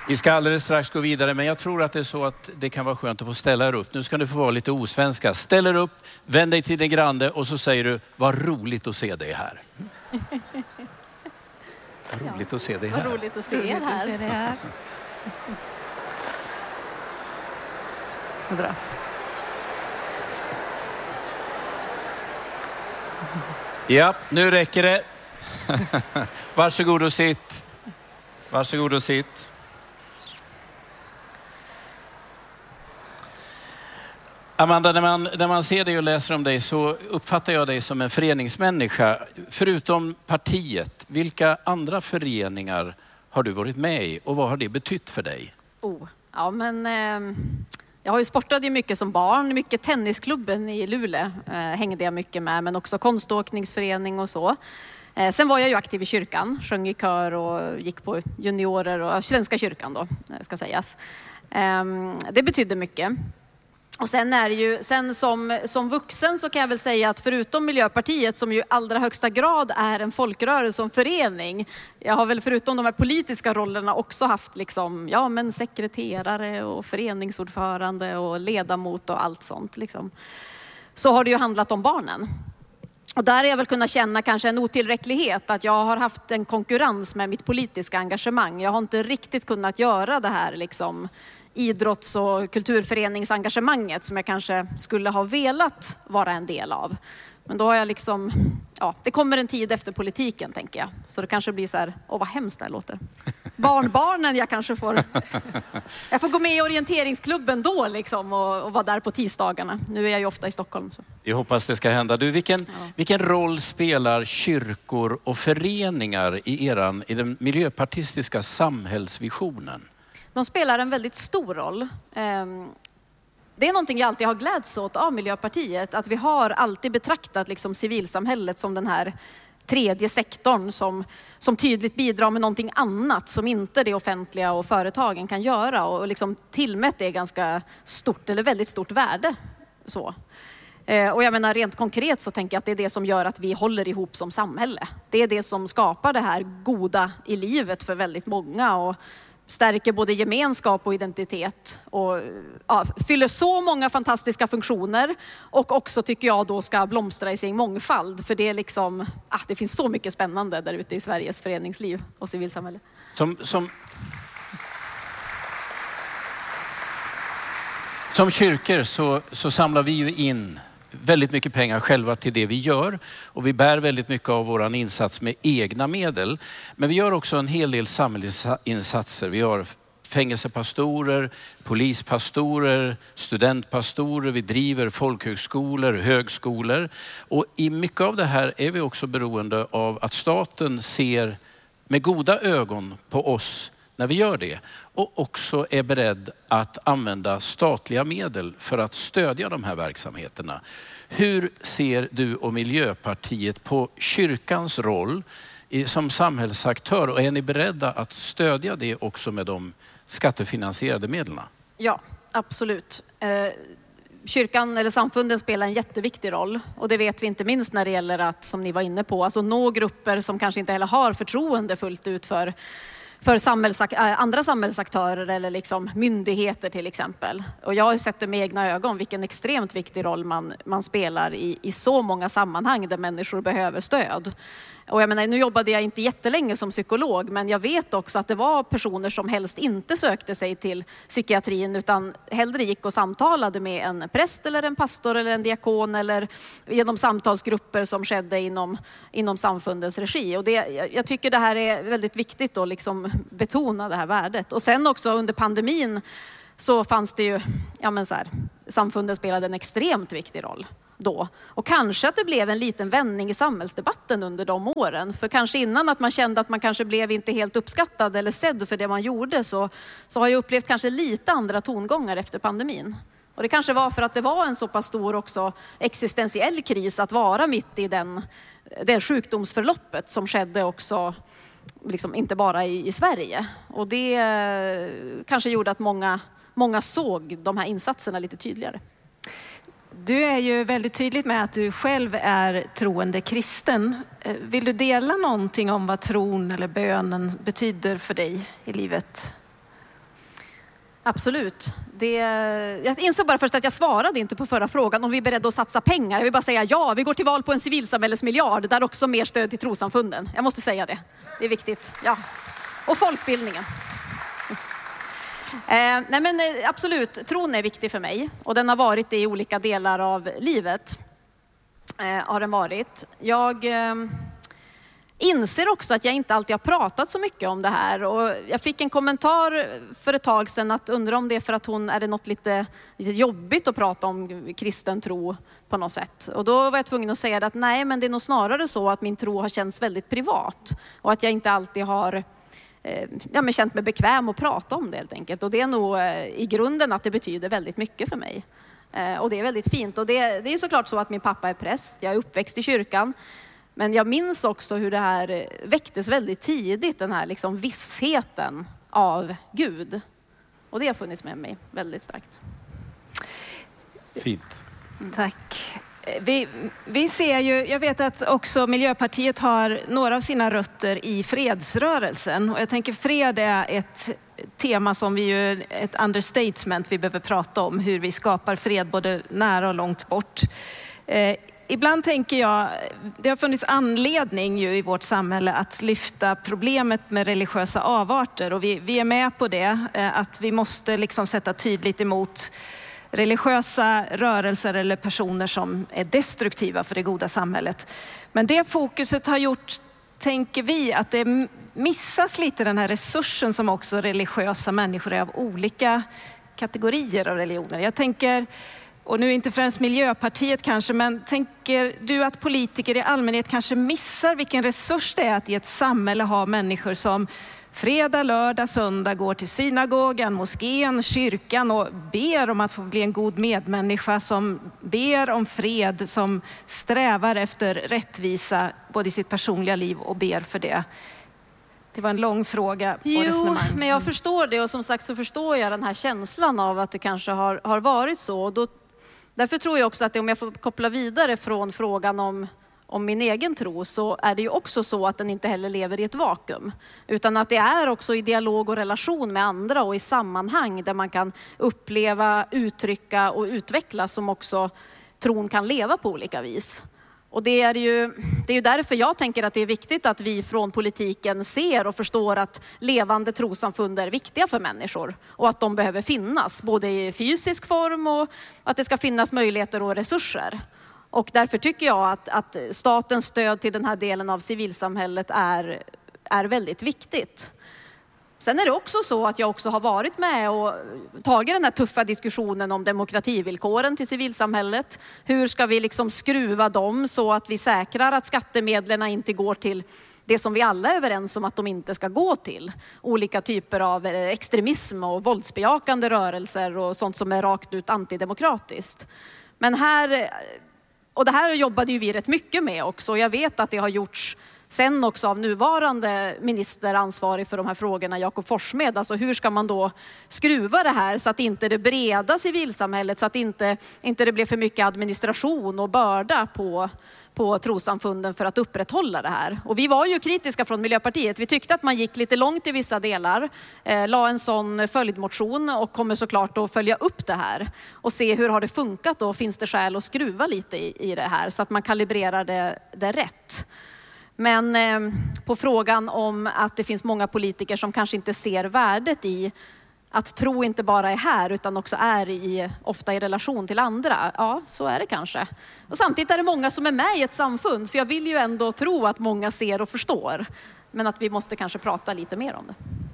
Vi ska alldeles strax gå vidare, men jag tror att det är så att det kan vara skönt att få ställa er upp. Nu ska du få vara lite osvenska. Ställ er upp, vänd dig till din granne och så säger du, vad roligt att se dig här. Vad roligt att se dig här. Vad roligt att se er här. Bra. Ja, nu räcker det. Varsågod och sitt. Varsågod och sitt. Amanda, när man ser dig och läser om dig så uppfattar jag dig som en föreningsmänniska. Förutom partiet, vilka andra föreningar har du varit med i och vad har det betytt för dig? Ja, men jag har ju sportat ju mycket som barn. Mycket tennisklubben i Luleå hängde jag mycket med, men också konståkningsförening och så. Sen var jag ju aktiv i kyrkan, sjöng i kör och gick på juniorer och Svenska kyrkan då, ska sägas. Det betydde mycket. Och sen är det ju, som vuxen så kan jag väl säga att förutom Miljöpartiet som ju allra högsta grad är en folkrörelse och förening. Jag har väl förutom de här politiska rollerna också haft liksom, ja men sekreterare och föreningsordförande och ledamot och allt sånt liksom. Så har det ju handlat om barnen. Och där har jag väl kunnat känna kanske en otillräcklighet, att jag har haft en konkurrens med mitt politiska engagemang. Jag har inte riktigt kunnat göra det här liksom idrotts- och kulturföreningsengagemanget som jag kanske skulle ha velat vara en del av. Men då har jag liksom, ja, det kommer en tid efter politiken tänker jag. Så det kanske blir så här, vad hemskt det här låter. Barnen jag kanske får, jag får gå med i orienteringsklubben då liksom och vara där på tisdagarna. Nu är jag ju ofta i Stockholm. Så. Jag hoppas det ska hända. Du, vilken roll spelar kyrkor och föreningar i den miljöpartistiska samhällsvisionen? De spelar en väldigt stor roll. Det är någonting jag alltid har gläds åt av Miljöpartiet. Att vi har alltid betraktat liksom civilsamhället som den här tredje sektorn som tydligt bidrar med någonting annat som inte det offentliga och företagen kan göra. Och liksom tillmätt det ganska stort eller väldigt stort värde. Så. Och jag menar rent konkret så tänker jag att det är det som gör att vi håller ihop som samhälle. Det är det som skapar det här goda i livet för väldigt många och stärker både gemenskap och identitet och ja, fyller så många fantastiska funktioner och också tycker jag då ska blomstra i sin mångfald, för det är liksom, det finns så mycket spännande där ute i Sveriges föreningsliv och civilsamhälle. Som kyrkor så samlar vi ju in väldigt mycket pengar själva till det vi gör och vi bär väldigt mycket av våran insats med egna medel. Men vi gör också en hel del samhällsinsatser. Vi har fängelsepastorer, polispastorer, studentpastorer, vi driver folkhögskolor, högskolor. Och i mycket av det här är vi också beroende av att staten ser med goda ögon på oss när vi gör det och också är beredd att använda statliga medel för att stödja de här verksamheterna. Hur ser du och Miljöpartiet på kyrkans roll som samhällsaktör och är ni beredda att stödja det också med de skattefinansierade medlen? Ja, absolut. Kyrkan eller samfunden spelar en jätteviktig roll och det vet vi inte minst när det gäller att, som ni var inne på, alltså nå grupper som kanske inte heller har förtroende fullt ut för andra samhällsaktörer eller liksom myndigheter till exempel. Och jag har sett det med egna ögon vilken extremt viktig roll man spelar i så många sammanhang där människor behöver stöd. Och jag menar, nu jobbade jag inte jättelänge som psykolog, men jag vet också att det var personer som helst inte sökte sig till psykiatrin utan hellre gick och samtalade med en präst eller en pastor eller en diakon eller genom samtalsgrupper som skedde inom samfundens regi. Och jag tycker det här är väldigt viktigt att liksom betona det här värdet. Och sen också under pandemin så fanns det ju, samfunden spelade en extremt viktig roll då. Och kanske att det blev en liten vändning i samhällsdebatten under de åren. För kanske innan att man kände att man kanske blev inte helt uppskattad eller sedd för det man gjorde så har jag upplevt kanske lite andra tongångar efter pandemin. Och det kanske var för att det var en så pass stor också existentiell kris att vara mitt i det sjukdomsförloppet som skedde också liksom inte bara i Sverige. Och det kanske gjorde att många såg de här insatserna lite tydligare. Du är ju väldigt tydlig med att du själv är troende kristen. Vill du dela någonting om vad tron eller bönen betyder för dig i livet? Absolut. Jag insåg bara först att jag svarade inte på förra frågan om vi är beredda att satsa pengar. Jag vill bara säga ja, vi går till val på en civilsamhällesmiljard där också mer stöd till trossamfunden. Jag måste säga det. Det är viktigt. Ja. Och folkbildningen. Nej men absolut, tron är viktig för mig och den har varit det i olika delar av livet. Har den varit. Jag inser också att jag inte alltid har pratat så mycket om det här och jag fick en kommentar för ett tag sedan att undra om det är för att är det något lite jobbigt att prata om kristen tro på något sätt. Och då var jag tvungen att säga att nej, men det är nog snarare så att min tro har känts väldigt privat och att jag inte alltid har känt mig bekväm att prata om det helt enkelt. Och det är nog i grunden att det betyder väldigt mycket för mig. Och det är väldigt fint. Och det är såklart så att min pappa är präst. Jag är uppväxt i kyrkan. Men jag minns också hur det här väcktes väldigt tidigt. Den här liksom vissheten av Gud. Och det har funnits med mig väldigt starkt. Fint. Tack. Vi ser ju, jag vet att också Miljöpartiet har några av sina rötter i fredsrörelsen. Och jag tänker fred är ett tema som ett understatement vi behöver prata om. Hur vi skapar fred både nära och långt bort. Ibland tänker jag, det har funnits anledning ju i vårt samhälle att lyfta problemet med religiösa avarter. Och vi är med på det, att vi måste liksom sätta tydligt emot religiösa rörelser eller personer som är destruktiva för det goda samhället. Men det fokuset har gjort, tänker vi, att det missas lite den här resursen som också religiösa människor är av olika kategorier av religioner. Jag tänker, och nu inte främst Miljöpartiet kanske, men tänker du att politiker i allmänhet kanske missar vilken resurs det är att i ett samhälle ha människor som fredag, lördag, söndag går till synagogan, moskén, kyrkan och ber om att få bli en god medmänniska, som ber om fred, som strävar efter rättvisa både i sitt personliga liv och ber för det. Det var en lång fråga och resonemang. Jo, men jag förstår det och som sagt så förstår jag den här känslan av att det kanske har varit så. Därför tror jag också att om jag får koppla vidare från frågan om min egen tro, så är det ju också så att den inte heller lever i ett vakuum. Utan att det är också i dialog och relation med andra och i sammanhang där man kan uppleva, uttrycka och utveckla som också tron kan leva på olika vis. Och det är ju därför jag tänker att det är viktigt att vi från politiken ser och förstår att levande trossamfund är viktiga för människor. Och att de behöver finnas, både i fysisk form och att det ska finnas möjligheter och resurser. Och därför tycker jag att statens stöd till den här delen av civilsamhället är väldigt viktigt. Sen är det också så att jag också har varit med och tagit den här tuffa diskussionen om demokrativillkoren till civilsamhället. Hur ska vi liksom skruva dem så att vi säkrar att skattemedlen inte går till det som vi alla är överens om att de inte ska gå till. Olika typer av extremism och våldsbejakande rörelser och sånt som är rakt ut antidemokratiskt. Men det här jobbade ju vi rätt mycket med också. Jag vet att det har gjorts sen också av nuvarande minister ansvarig för de här frågorna, Jakob Forssmed. Alltså hur ska man då skruva det här så att inte det breda civilsamhället, så att inte det blir för mycket administration och börda på trossamfunden för att upprätthålla det här. Och vi var ju kritiska från Miljöpartiet. Vi tyckte att man gick lite långt i vissa delar. La en sån följdmotion och kommer såklart att följa upp det här. Och se hur har det funkat då? Finns det skäl att skruva lite i det här så att man kalibrerar det rätt? Men på frågan om att det finns många politiker som kanske inte ser värdet i att tro inte bara är här utan också är ofta i relation till andra. Ja, så är det kanske. Och samtidigt är det många som är med i ett samfund, så jag vill ju ändå tro att många ser och förstår. Men att vi måste kanske prata lite mer om det.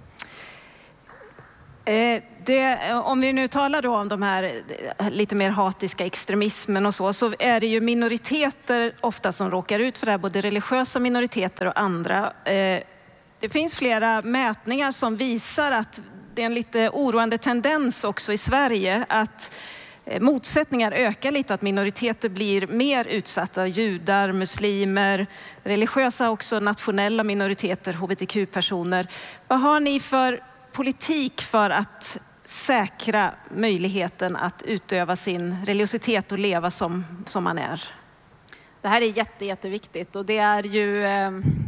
Om vi nu talar då om de här lite mer hatiska extremismen och så är det ju minoriteter ofta som råkar ut för det här, både religiösa minoriteter och andra. Det finns flera mätningar som visar att det är en lite oroande tendens också i Sverige att motsättningar ökar lite, att minoriteter blir mer utsatta, judar, muslimer, religiösa också, nationella minoriteter, hbtq-personer. Vad har ni för politik för att säkra möjligheten att utöva sin religiositet och leva som man är? Det här är jätteviktigt och det är ju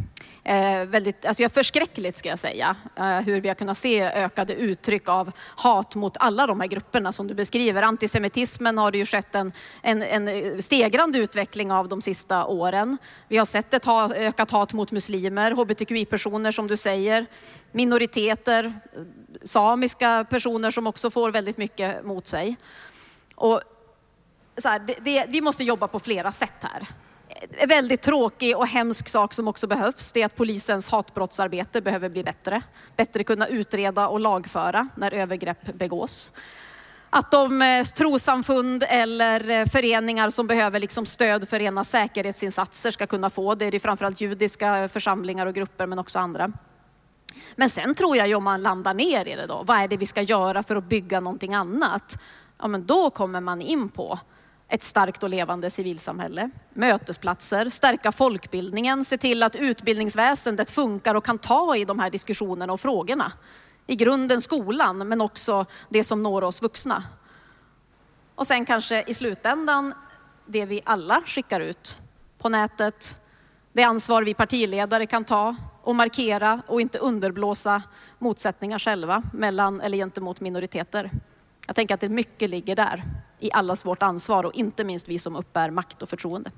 Alltså jag förskräckligt ska jag säga, hur vi har kunnat se ökade uttryck av hat mot alla de här grupperna som du beskriver. Antisemitismen har det ju skett en stegrande utveckling av de sista åren. Vi har sett ett ökat hat mot muslimer, hbtqi-personer som du säger, minoriteter, samiska personer som också får väldigt mycket mot sig. Och så här, vi måste jobba på flera sätt här. En väldigt tråkig och hemsk sak som också behövs, det är att polisens hatbrottsarbete behöver bli bättre. Bättre kunna utreda och lagföra när övergrepp begås. Att de trossamfund eller föreningar som behöver liksom stöd för rena säkerhetsinsatser ska kunna få det. Det är framförallt judiska församlingar och grupper men också andra. Men sen tror jag ju om man landar ner i det då, vad är det vi ska göra för att bygga någonting annat? Ja, men då kommer man in på ett starkt och levande civilsamhälle, mötesplatser, stärka folkbildningen, se till att utbildningsväsendet funkar och kan ta i de här diskussionerna och frågorna. I grunden skolan, men också det som når oss vuxna. Och sen kanske i slutändan det vi alla skickar ut på nätet, det ansvar vi partiledare kan ta och markera och inte underblåsa motsättningar själva mellan eller gentemot minoriteter. Jag tänker att det mycket ligger där i allas vårt ansvar och inte minst vi som uppbär makt och förtroende.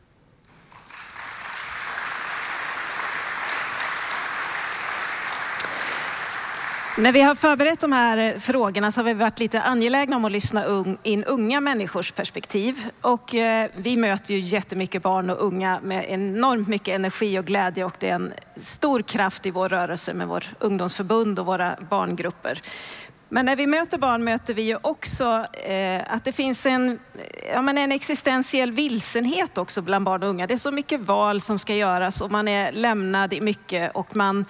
När vi har förberett de här frågorna så har vi varit lite angelägna om att lyssna in unga människors perspektiv. Och vi möter ju jättemycket barn och unga med enormt mycket energi och glädje, och det är en stor kraft i vår rörelse med vår ungdomsförbund och våra barngrupper. Men när vi möter barn möter vi ju också att det finns en existentiell vilsenhet också bland barn och unga. Det är så mycket val som ska göras och man är lämnad i mycket, och man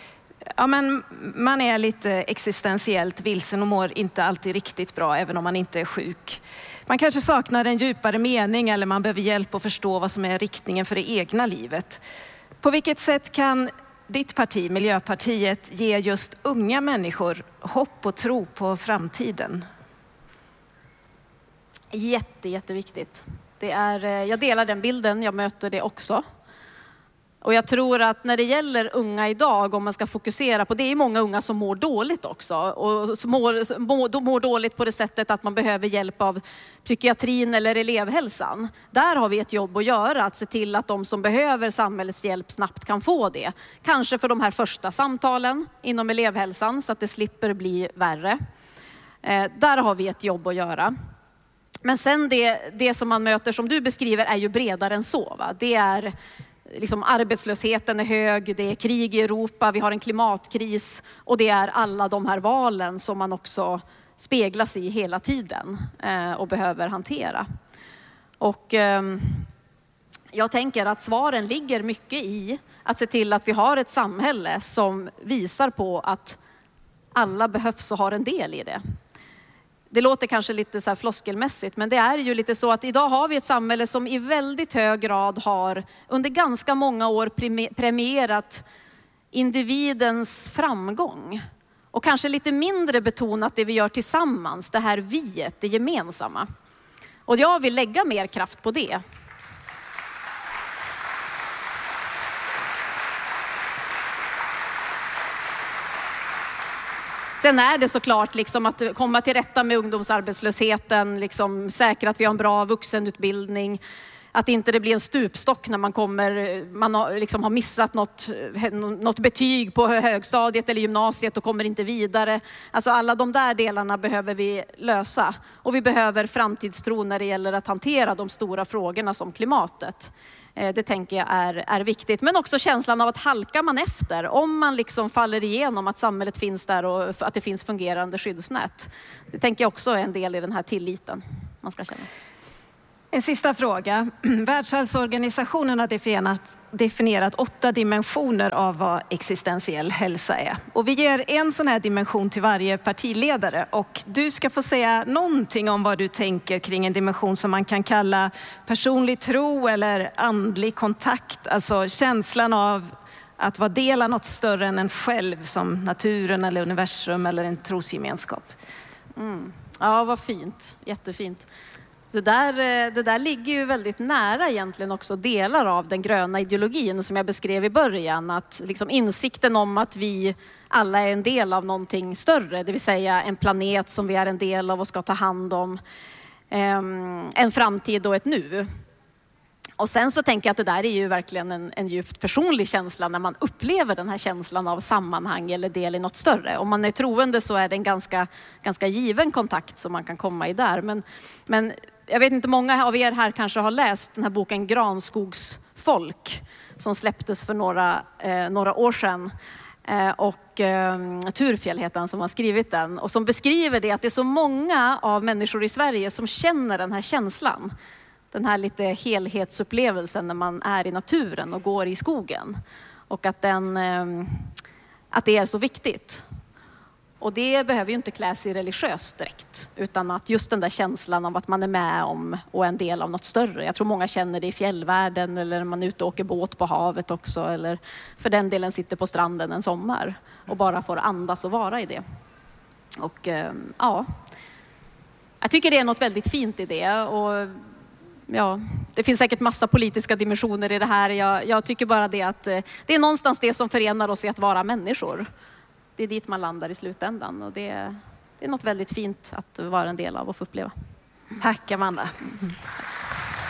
är lite existentiellt vilsen och mår inte alltid riktigt bra även om man inte är sjuk. Man kanske saknar en djupare mening eller man behöver hjälp att förstå vad som är riktningen för det egna livet. På vilket sätt kan ditt parti, Miljöpartiet, ge just unga människor hopp och tro på framtiden? Jätteviktigt. Jag delar den bilden, jag möter det också. Och jag tror att när det gäller unga idag, om man ska fokusera på det, är många unga som mår dåligt också. Och mår dåligt på det sättet att man behöver hjälp av psykiatrin eller elevhälsan. Där har vi ett jobb att göra, att se till att de som behöver samhällets hjälp snabbt kan få det. Kanske för de här första samtalen inom elevhälsan så att det slipper bli värre. Där har vi ett jobb att göra. Men sen det som man möter som du beskriver är ju bredare än så. Va? Det är liksom arbetslösheten är hög, det är krig i Europa, vi har en klimatkris och det är alla de här valen som man också speglas i hela tiden och behöver hantera. Och jag tänker att svaren ligger mycket i att se till att vi har ett samhälle som visar på att alla behövs och har en del i det. Det låter kanske lite så här floskelmässigt, men det är ju lite så att idag har vi ett samhälle som i väldigt hög grad har under ganska många år premierat individens framgång. Och kanske lite mindre betonat det vi gör tillsammans, det här viet, det gemensamma. Och jag vill lägga mer kraft på det. Sen är det såklart liksom att komma till rätta med ungdomsarbetslösheten, liksom säkra att vi har en bra vuxenutbildning, att inte det blir en stupstock när man har missat något betyg på högstadiet eller gymnasiet och kommer inte vidare. Alltså alla de där delarna behöver vi lösa, och vi behöver framtidstro när det gäller att hantera de stora frågorna som klimatet. Det tänker jag är viktigt. Men också känslan av att halkar man efter, om man liksom faller igenom, att samhället finns där och att det finns fungerande skyddsnät. Det tänker jag också är en del i den här tilliten man ska känna. En sista fråga. Världshälsoorganisationen har definierat 8 dimensioner av vad existentiell hälsa är. Och vi ger en sån här dimension till varje partiledare. Och du ska få säga någonting om vad du tänker kring en dimension som man kan kalla personlig tro eller andlig kontakt. Alltså känslan av att vara del av något större än en själv, som naturen eller universum eller en trosgemenskap. Ja, vad fint. Jättefint. Det där ligger ju väldigt nära egentligen också delar av den gröna ideologin som jag beskrev i början. Att liksom insikten om att vi alla är en del av någonting större, det vill säga en planet som vi är en del av och ska ta hand om, en framtid och ett nu. Och sen så tänker jag att det där är ju verkligen en djupt personlig känsla när man upplever den här känslan av sammanhang eller del i något större. Om man är troende så är det en ganska given kontakt som man kan komma i där. Men jag vet inte, många av er här kanske har läst den här boken Granskogsfolk som släpptes för några år sedan. Och Turfjell heter han som har skrivit den och som beskriver det att det är så många av människor i Sverige som känner den här känslan. Den här lite helhetsupplevelsen när man är i naturen och går i skogen. Och att det är så viktigt. Och det behöver ju inte klä sig religiöst direkt. Utan att just den där känslan av att man är med om och är en del av något större. Jag tror många känner det i fjällvärlden eller när man är ute och åker båt på havet också. Eller för den delen sitter på stranden en sommar och bara får andas och vara i det. Och ja, jag tycker det är något väldigt fint i det. Och ja, det finns säkert massa politiska dimensioner i det här. Jag tycker bara det att det är någonstans det som förenar oss i att vara människor. Det är dit man landar i slutändan och det är något väldigt fint att vara en del av och få uppleva. Tack Amanda.